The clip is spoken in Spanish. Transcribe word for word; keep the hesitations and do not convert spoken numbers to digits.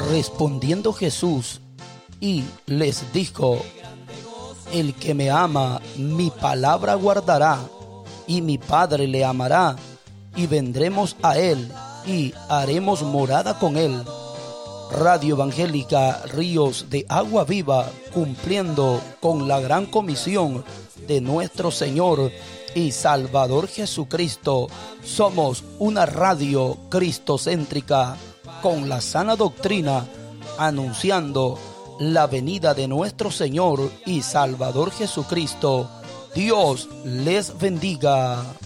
Respondiendo Jesús y les dijo: el que me ama, mi palabra guardará, y mi Padre le amará, y vendremos a él, y haremos morada con él. Radio Evangélica Ríos de Agua Viva, cumpliendo con la gran comisión de nuestro Señor y Salvador Jesucristo. Somos una radio cristocéntrica con la sana doctrina, anunciando la venida de nuestro Señor y Salvador Jesucristo. Dios les bendiga.